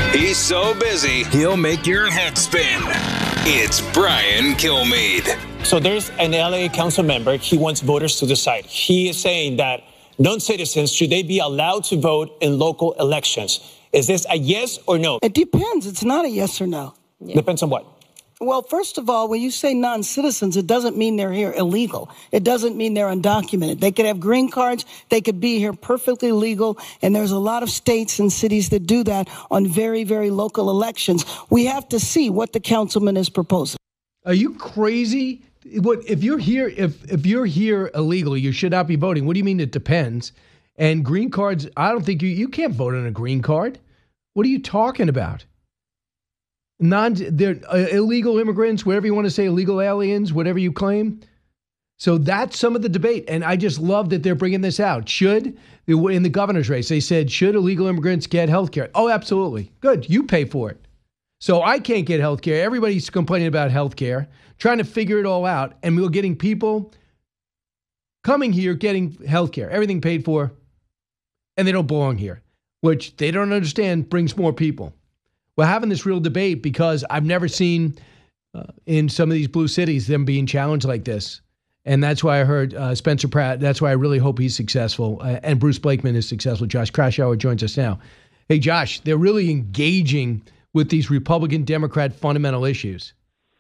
He's so busy, he'll make your head spin. It's Brian Kilmeade. So there's an LA council member. He wants voters to decide. He is saying that non-citizens, should they be allowed to vote in local elections? Is this a yes or no? It depends. It's not a yes or no. Yeah. Depends on what? Well, first of all, when you say non-citizens, it doesn't mean they're here illegal. It doesn't mean they're undocumented. They could have green cards. They could be here perfectly legal. And there's a lot of states and cities that do that on very, very local elections. We have to see what the councilman is proposing. Are you crazy? What if you're here? If you're here illegally, you should not be voting. What do you mean? It depends. And green cards, I don't think you can't vote on a green card. What are you talking about? They're illegal immigrants, whatever you want to say, illegal aliens, whatever you claim. So that's some of the debate. And I just love that they're bringing this out. In the governor's race, they said, should illegal immigrants get health care? Oh, absolutely. Good. You pay for it. So I can't get health care. Everybody's complaining about health care, trying to figure it all out. And we're getting people coming here, getting health care, everything paid for, and they don't belong here, which they don't understand brings more people. We're having this real debate because I've never seen in some of these blue cities them being challenged like this. And that's why I heard Spencer Pratt. That's why I really hope he's successful. And Bruce Blakeman is successful. Josh Kraushaar joins us now. Hey, Josh, they're really engaging with these Republican, Democrat fundamental issues.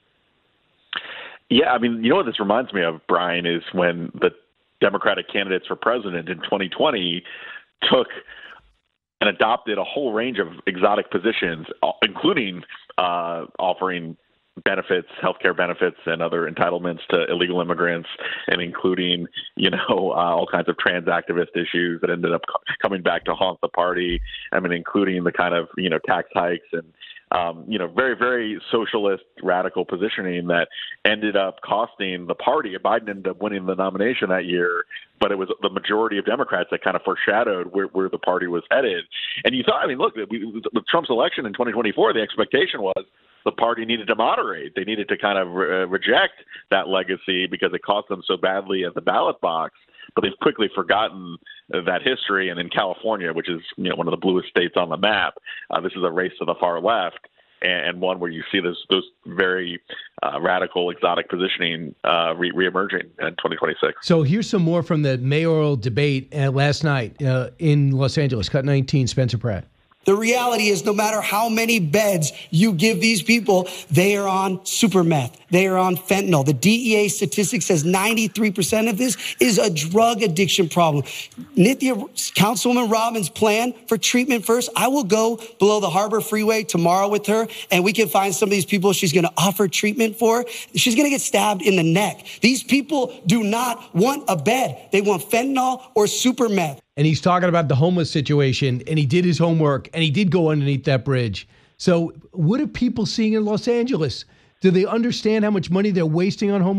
Yeah, I mean, you know what this reminds me of, Brian, is when the Democratic candidates for president in 2020 took and adopted a whole range of exotic positions, including offering benefits, healthcare benefits, and other entitlements to illegal immigrants, and including, all kinds of trans activist issues that ended up coming back to haunt the party. I mean, including the kind of, tax hikes and, very, very socialist radical positioning that ended up costing the party. Biden ended up winning the nomination that year, but it was the majority of Democrats that kind of foreshadowed where the party was headed. And you thought, look, with Trump's election in 2024, the expectation was the party needed to moderate. They needed to kind of reject that legacy because it cost them so badly at the ballot box. But they've quickly forgotten that history. And in California, which is one of the bluest states on the map, this is a race to the far left, and one where you see those very radical, exotic positioning reemerging in 2026. So here's some more from the mayoral debate last night in Los Angeles. Cut 19, Spencer Pratt. The reality is no matter how many beds you give these people, they are on super meth. They are on fentanyl. The DEA statistic says 93% of this is a drug addiction problem. Nithya, Councilwoman Robbins' plan for treatment first, I will go below the Harbor Freeway tomorrow with her, and we can find some of these people she's going to offer treatment for. She's going to get stabbed in the neck. These people do not want a bed. They want fentanyl or super meth. And he's talking about the homeless situation, and he did his homework, and he did go underneath that bridge. So what are people seeing in Los Angeles? Do they understand how much money they're wasting on homeless?